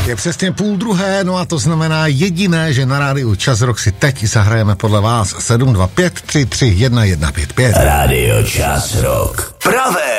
Je přesně 12:30, no a to znamená jediné, že na rádiu Čas Rock si teď zahrajeme podle vás 725 331 155. Rádio Čas Rock. Pravé